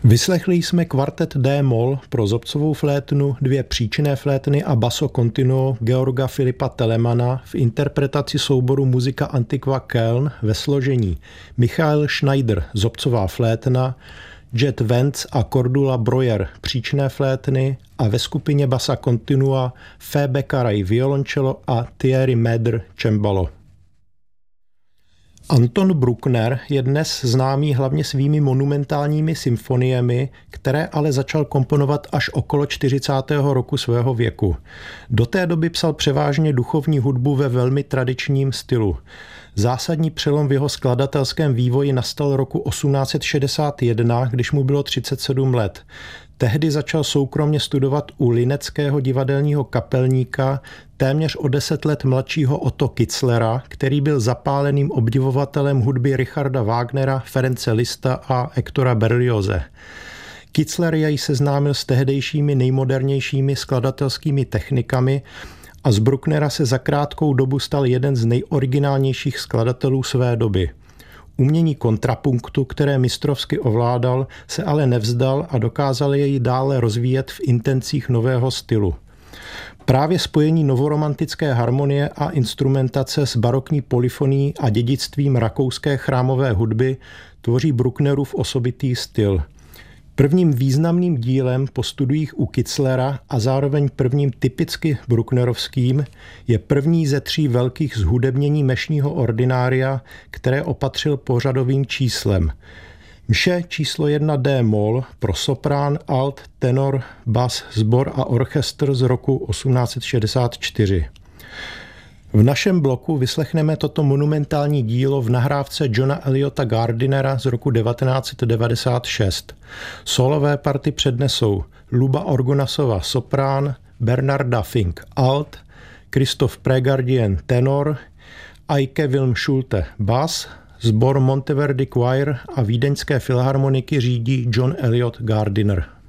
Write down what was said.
Vyslechli jsme kvartet D-moll pro zobcovou flétnu, 2 příčinné flétny a basso continuo Georga Filipa Telemana v interpretaci souboru Musica Antiqua Köln ve složení Michael Schneider zobcová flétna, Jet Vance a Cordula Breuer příčinné flétny a ve skupině bassa continua Phoebe Caray violoncello a Thierry Mader cembalo. Anton Bruckner je dnes známý hlavně svými monumentálními symfoniemi, které ale začal komponovat až okolo 40. roku svého věku. Do té doby psal převážně duchovní hudbu ve velmi tradičním stylu. Zásadní přelom v jeho skladatelském vývoji nastal roku 1861, když mu bylo 37 let. Tehdy začal soukromě studovat u lineckého divadelního kapelníka téměř o 10 let mladšího Otto Kitzlera, který byl zapáleným obdivovatelem hudby Richarda Wagnera, Ference Liszta a Hectora Berlioze. Kitzler jej seznámil s tehdejšími nejmodernějšími skladatelskými technikami a z Brucknera se za krátkou dobu stal jeden z nejoriginálnějších skladatelů své doby. Umění kontrapunktu, které mistrovsky ovládal, se ale nevzdal a dokázal jej dále rozvíjet v intencích nového stylu. Právě spojení novoromantické harmonie a instrumentace s barokní polyfonií a dědictvím rakouské chrámové hudby tvoří Brucknerův osobitý styl. Prvním významným dílem po studiích u Kitzlera a zároveň prvním typicky brucknerovským je první ze 3 velkých zhudebnění mešního ordinária, které opatřil pořadovým číslem. Mše číslo 1 D-moll pro soprán, alt, tenor, bas, sbor a orchestr z roku 1864. V našem bloku vyslechneme toto monumentální dílo v nahrávce Johna Eliota Gardinera z roku 1996. Solové party přednesou Luba Orgonasova soprán, Bernarda Fink alt, Christoph Pregardien tenor, Eike Wilm Schulte bas, sbor Monteverdi Choir a vídeňské filharmoniky řídí John Eliot Gardiner.